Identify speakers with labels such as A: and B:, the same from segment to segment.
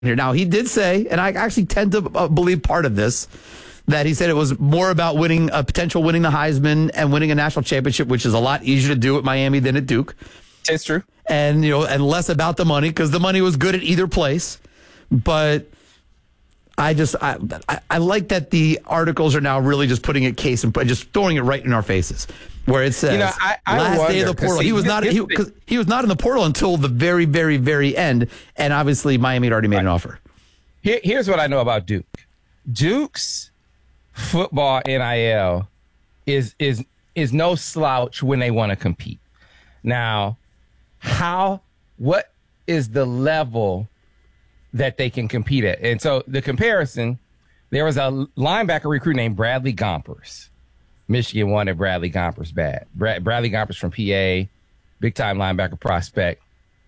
A: here. Now, he did say, and I actually tend to believe part of this, that he said it was more about winning the Heisman and winning a national championship, which is a lot easier to do at Miami than at Duke.
B: It's true.
A: And, and less about the money, because the money was good at either place. But I like that the articles are now really just putting a case and just throwing it right in our faces, where it says last day of the portal. He was not in the portal until the very, very, very end, and obviously Miami had already made an offer.
B: Here's what I know about Duke. Duke's football NIL is no slouch when they want to compete. Now, what is the level that they can compete at? And so the comparison, there was a linebacker recruit named Bradley Gompers. Michigan wanted Bradley Gompers bad. Bradley Gompers from PA, big-time linebacker prospect.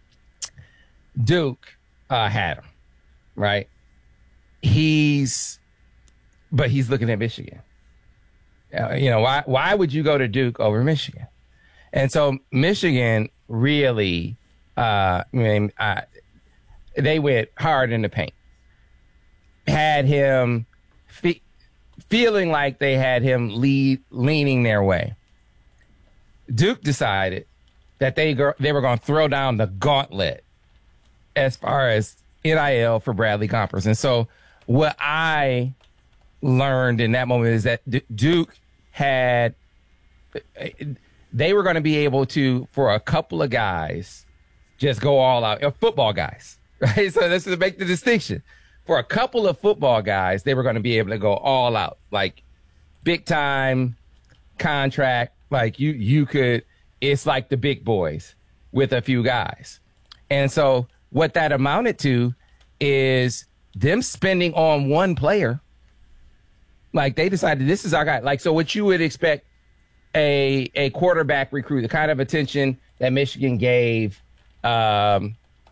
B: Duke had him, right? He's looking at Michigan. Why would you go to Duke over Michigan? And so Michigan really, they went hard in the paint. Had him feeling like they had him leaning their way. Duke decided that they were going to throw down the gauntlet as far as NIL for Bradley Gompers. And so what I learned in that moment is that Duke they were going to be able to, for a couple of guys, just go all out. Football guys, right? So this is to make the distinction. For a couple of football guys, they were going to be able to go all out, like big time contract. Like you could, it's like the big boys with a few guys. And so what that amounted to is them spending on one player. Like they decided this is our guy. Like, so what you would expect a quarterback recruit, the kind of attention that Michigan gave Bryce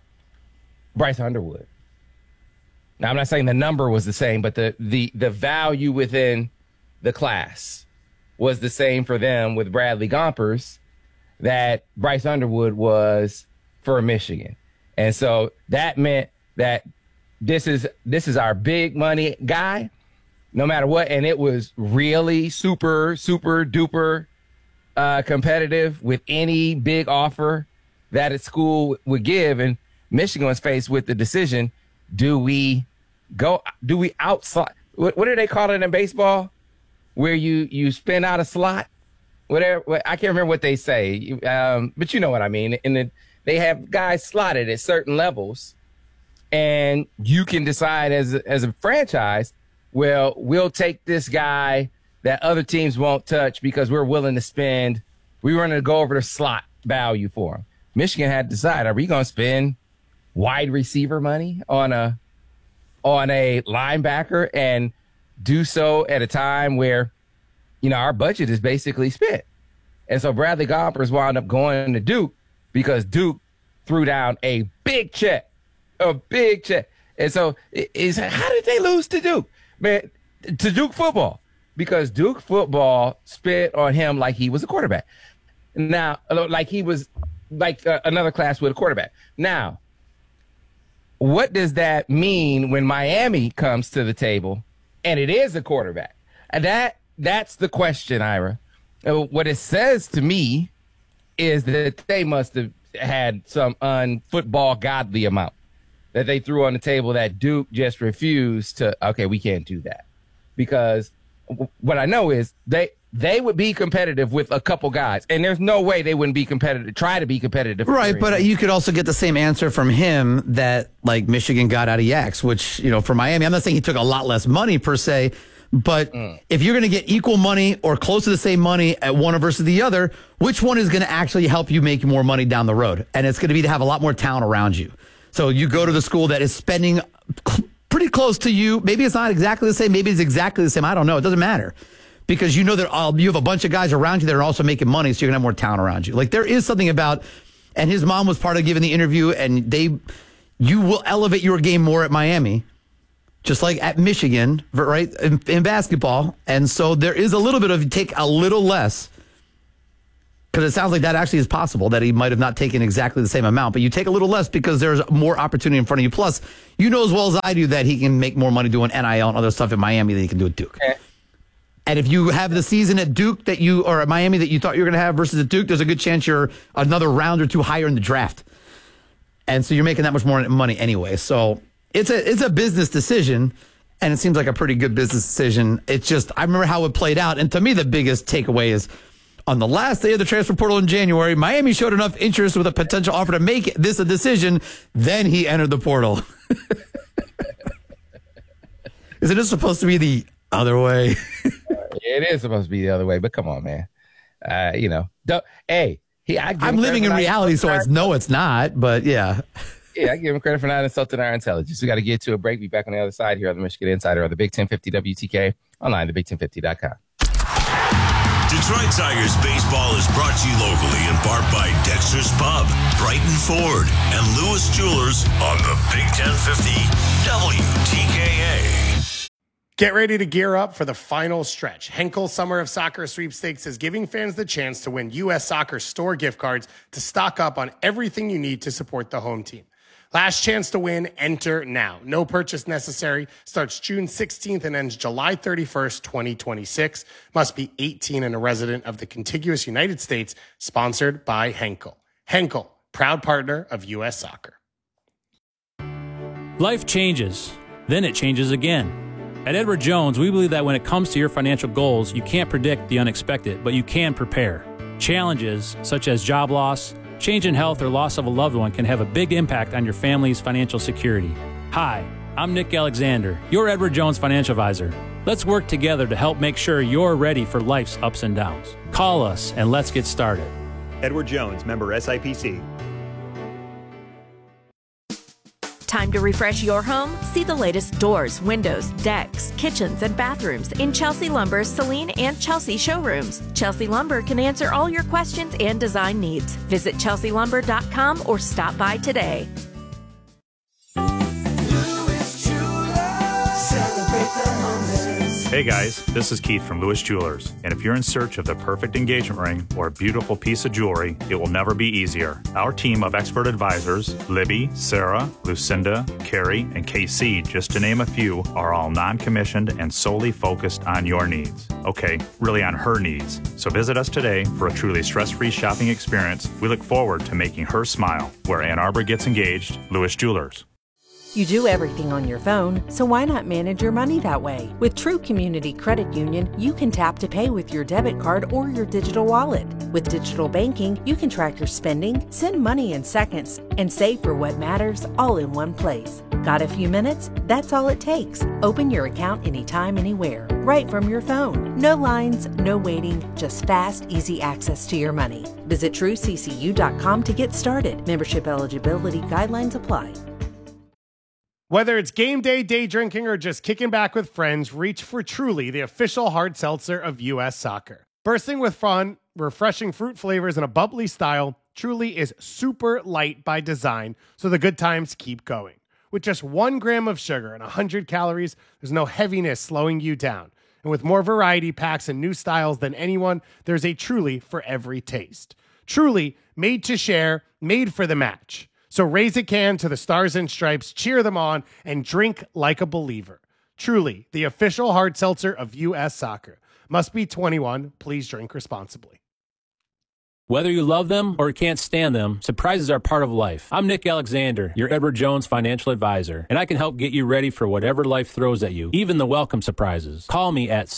B: Underwood. Now, I'm not saying the number was the same, but the value within the class was the same for them with Bradley Gompers that Bryce Underwood was for Michigan. And so that meant that this is our big money guy, no matter what. And it was really super, super duper competitive with any big offer that a school would give. And Michigan was faced with the decision, do we outslot? What do they call it in baseball? Where you spin out a slot? Whatever. I can't remember what they say, but you know what I mean. And they have guys slotted at certain levels, and you can decide as a franchise, well, we'll take this guy that other teams won't touch because we're willing to spend. We want to go over the slot value for him. Michigan had to decide: are we going to spend wide receiver money on a linebacker and do so at a time where, our budget is basically spent? And so Bradley Gompers wound up going to Duke because Duke threw down a big check. And so how did they lose to Duke? Man, to Duke football, because Duke football spit on him like he was a quarterback. Now, like he was like another class with a quarterback. Now, what does that mean when Miami comes to the table and it is a quarterback? And that's the question, Ira. What it says to me is that they must have had some unfootball godly amount that they threw on the table that Duke just refused to. Okay, we can't do that, because what I know is they would be competitive with a couple guys, and there's no way they wouldn't be competitive. Try to be competitive,
A: right? But you could also get the same answer from him that like Michigan got out of Yax, which for Miami, I'm not saying he took a lot less money per se, but if you're going to get equal money or close to the same money at one versus the other, which one is going to actually help you make more money down the road? And it's going to be to have a lot more talent around you. So you go to the school that is spending pretty close to you. Maybe it's not exactly the same. Maybe it's exactly the same. I don't know. It doesn't matter, because you know that you have a bunch of guys around you that are also making money, so you're going to have more talent around you. Like, there is something about, and his mom was part of giving the interview, and you will elevate your game more at Miami, just like at Michigan, right, in basketball. And so there is a little bit of take a little less Because it sounds like that actually is possible, that he might have not taken exactly the same amount, but you take a little less because there's more opportunity in front of you. Plus, you know as well as I do that he can make more money doing NIL and other stuff in Miami than he can do at Duke. Okay. And if you have the season at Duke or at Miami that you thought you were going to have versus at Duke, there's a good chance you're another round or two higher in the draft. And so you're making that much more money anyway. So it's a business decision, and it seems like a pretty good business decision. It's just, I remember how it played out. And to me, the biggest takeaway is, on the last day of the transfer portal in January, Miami showed enough interest with a potential offer to make this a decision. Then he entered the portal. Isn't it supposed to be the other way?
B: It is supposed to be the other way, but come on, man. I'm living in reality, so it's not. But yeah. Yeah, I give him credit for not insulting our intelligence. We got to get to a break. Be back on the other side here on the Michigan Insider or the Big 1050 WTK online, thebig1050.com.
C: Detroit Tigers baseball is brought to you locally in part by Dexter's Pub, Brighton Ford, and Lewis Jewelers on the Big 1050 WTKA.
D: Get ready to gear up for the final stretch. Henkel Summer of Soccer Sweepstakes is giving fans the chance to win U.S. Soccer store gift cards to stock up on everything you need to support the home team. Last chance to win, enter now. No purchase necessary. Starts June 16th and ends July 31st, 2026. Must be 18 and a resident of the contiguous United States. Sponsored by Henkel. Henkel, proud partner of U.S. Soccer.
E: Life changes. Then it changes again. At Edward Jones, we believe that when it comes to your financial goals, you can't predict the unexpected, but you can prepare. Challenges such as job loss, change in health, or loss of a loved one can have a big impact on your family's financial security. Hi, I'm Nick Alexander, your Edward Jones financial advisor. Let's work together to help make sure you're ready for life's ups and downs. Call us and let's get started.
F: Edward Jones, member SIPC.
G: Time to refresh your home? See the latest doors, windows, decks, kitchens, and bathrooms in Chelsea Lumber's Celine and Chelsea showrooms. Chelsea Lumber can answer all your questions and design needs. Visit chelsealumber.com or stop by today.
F: Hey guys, this is Keith from Lewis Jewelers, and if you're in search of the perfect engagement ring or a beautiful piece of jewelry, it will never be easier. Our team of expert advisors, Libby, Sarah, Lucinda, Carrie, and KC, just to name a few, are all non-commissioned and solely focused on your needs. Okay, really on her needs. So visit us today for a truly stress-free shopping experience. We look forward to making her smile. Where Ann Arbor gets engaged, Lewis Jewelers.
H: You do everything on your phone, so why not manage your money that way? With True Community Credit Union, you can tap to pay with your debit card or your digital wallet. With digital banking, you can track your spending, send money in seconds, and save for what matters all in one place. Got a few minutes? That's all it takes. Open your account anytime, anywhere, right from your phone. No lines, no waiting, just fast, easy access to your money. Visit TrueCCU.com to get started. Membership eligibility guidelines apply.
D: Whether it's game day, day drinking, or just kicking back with friends, reach for Truly, the official hard seltzer of U.S. Soccer. Bursting with fun, refreshing fruit flavors, and a bubbly style, Truly is super light by design, so the good times keep going. With just 1 gram of sugar and 100 calories, there's no heaviness slowing you down. And with more variety packs and new styles than anyone, there's a Truly for every taste. Truly, made to share, made for the match. So raise a can to the Stars and Stripes, cheer them on, and drink like a believer. Truly, the official hard seltzer of U.S. Soccer. Must be 21. Please drink responsibly.
E: Whether you love them or can't stand them, surprises are part of life. I'm Nick Alexander, your Edward Jones financial advisor, and I can help get you ready for whatever life throws at you, even the welcome surprises. Call me at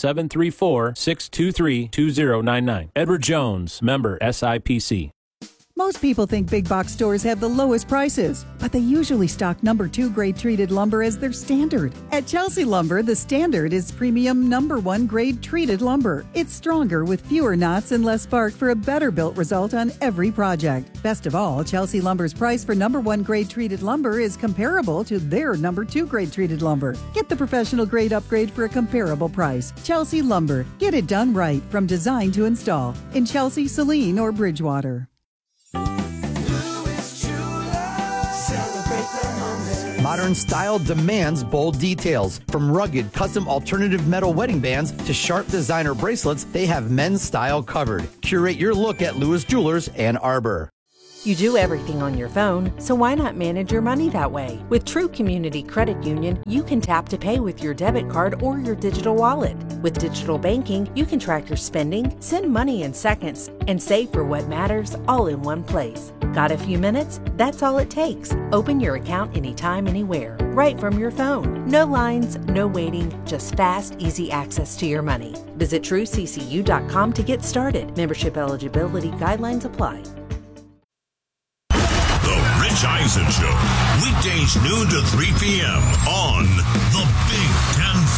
E: 734-623-2099. Edward Jones, member SIPC.
I: Most people think big box stores have the lowest prices, but they usually stock number 2 grade treated lumber as their standard. At Chelsea Lumber, the standard is premium number 1 grade treated lumber. It's stronger with fewer knots and less bark for a better built result on every project. Best of all, Chelsea Lumber's price for number 1 grade treated lumber is comparable to their number 2 grade treated lumber. Get the professional grade upgrade for a comparable price. Chelsea Lumber. Get it done right from design to install in Chelsea, Saline, or Bridgewater.
A: modern style demands bold details. From rugged, custom alternative metal wedding bands to sharp designer bracelets, they have men's style covered. Curate your look at Lewis Jewelers Ann Arbor.
H: You do everything on your phone, so why not manage your money that way? With True Community Credit Union, you can tap to pay with your debit card or your digital wallet. With digital banking, you can track your spending, send money in seconds, and save for what matters all in one place. Got a few minutes? That's all it takes. Open your account anytime, anywhere, right from your phone. No lines, no waiting, just fast, easy access to your money. Visit TrueCCU.com to get started. Membership eligibility guidelines apply.
C: The Rich Eisen Show, weekdays noon to 3 p.m. on the Big